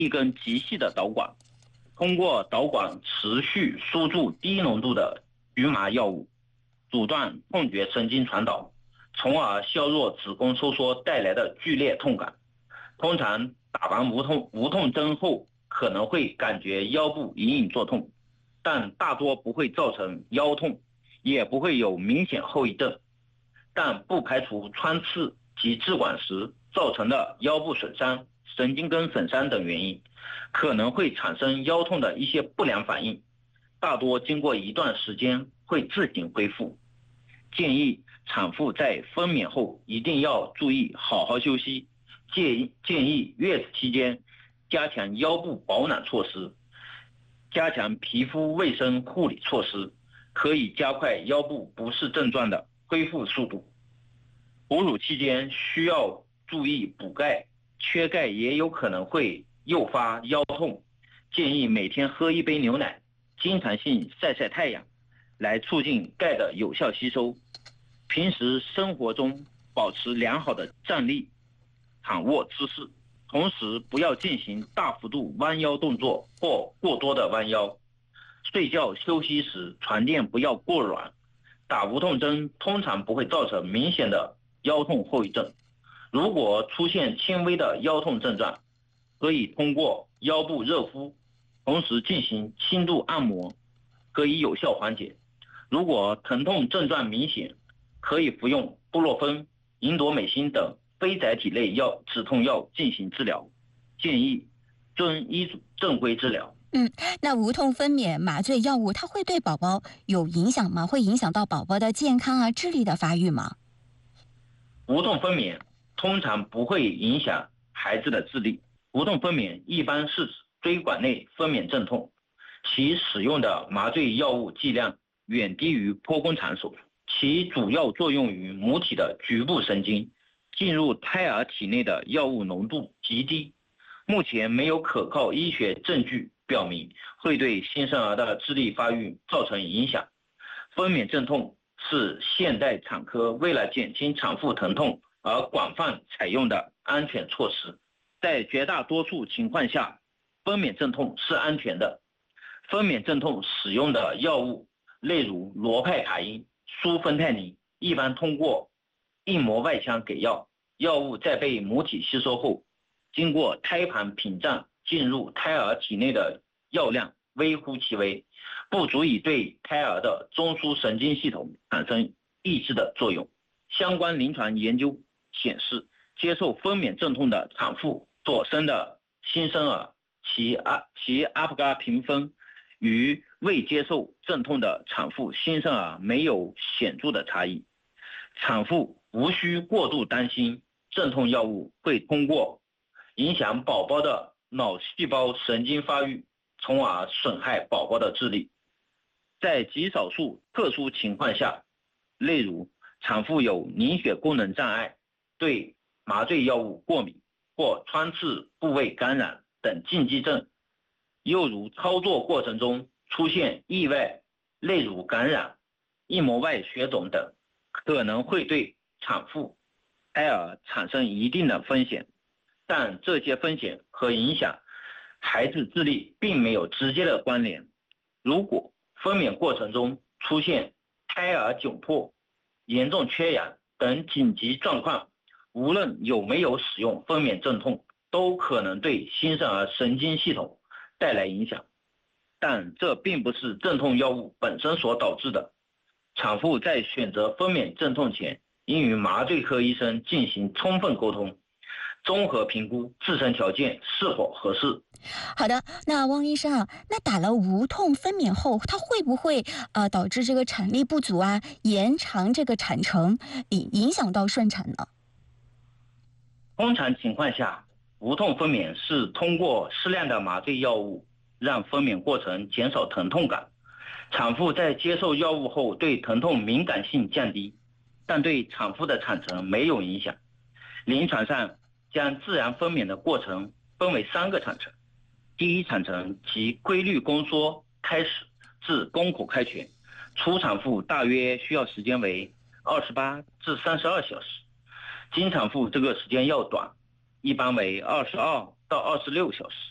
一根极细的导管，通过导管持续输注低浓度的局麻药物，阻断痛觉神经传导，从而削弱子宫收缩带来的剧烈痛感。通常打完无痛针后可能会感觉腰部隐隐作痛，但大多不会造成腰痛，也不会有明显后遗症，但不排除穿刺及置管时造成的腰部损伤、神经根损伤等原因，可能会产生腰痛的一些不良反应，大多经过一段时间会自行恢复。建议产妇在分娩后一定要注意好好休息，建议月子期间加强腰部保暖措施，加强皮肤卫生护理措施，可以加快腰部不适症状的恢复速度。哺乳期间需要注意补钙，缺钙也有可能会诱发腰痛，建议每天喝1杯牛奶，经常性晒晒太阳，来促进钙的有效吸收。平时生活中保持良好的站立、躺卧姿势，同时不要进行大幅度弯腰动作或过多的弯腰。睡觉休息时床垫不要过软，打无痛针通常不会造成明显的腰痛后遗症。如果出现轻微的腰痛症状，可以通过腰部热敷，同时进行轻度按摩，可以有效缓解。如果疼痛症状明显，可以服用布洛芬、银朵美心等非甾体类止痛药进行治疗，建议遵医嘱正规治疗。 那无痛分娩麻醉药物它会对宝宝有影响吗？会影响到宝宝的健康啊、智力的发育吗？ 无痛分娩通常不会影响孩子的智力。无痛分娩一般是指椎管内分娩阵痛，其使用的麻醉药物剂量远低于剖宫产手术，其主要作用于母体的局部神经，进入胎儿体内的药物浓度极低。目前没有可靠医学证据表明会对新生儿的智力发育造成影响。分娩阵痛是现代产科为了减轻产妇疼痛而广泛采用的安全措施。在绝大多数情况下，分娩阵痛是安全的。分娩阵痛使用的药物例如罗派卡因、舒芬泰宁，一般通过硬膜外腔给药，药物在被母体吸收后，经过胎盘屏障进入胎儿体内的药量微乎其微，不足以对胎儿的中枢神经系统产生抑制的作用。相关临床研究显示，接受分娩阵痛的产妇所生的新生儿，其阿普嘎评分与未接受阵痛的产妇新生儿没有显著的差异。产妇无需过度担心阵痛药物会通过影响宝宝的脑细胞神经发育，从而损害宝宝的智力。在极少数特殊情况下，例如产妇有凝血功能障碍、对麻醉药物过敏或穿刺部位感染等禁忌症，又如操作过程中出现意外，例如感染、硬膜外血肿等，可能会对产妇、胎儿产生一定的风险，但这些风险和影响孩子智力并没有直接的关联。如果分娩过程中出现胎儿窘迫、严重缺氧等紧急状况，无论有没有使用分娩镇痛，都可能对新生儿神经系统带来影响，但这并不是镇痛药物本身所导致的。产妇在选择分娩镇痛前，应与麻醉科医生进行充分沟通，综合评估自身条件是否合适。 好的，那汪医生啊，那打了无痛分娩后，它会不会导致这个产力不足啊，延长这个产程，影响到顺产呢？ 通常情况下，无痛分娩是通过适量的麻醉药物让分娩过程减少疼痛感。产妇在接受药物后对疼痛敏感性降低，但对产妇的产程没有影响。临床上将自然分娩的过程分为3个产程。第一产程即规律宫缩开始至宫口开全，初产妇大约需要时间为28至32小时，经产妇这个时间要短，一般为22到26小时。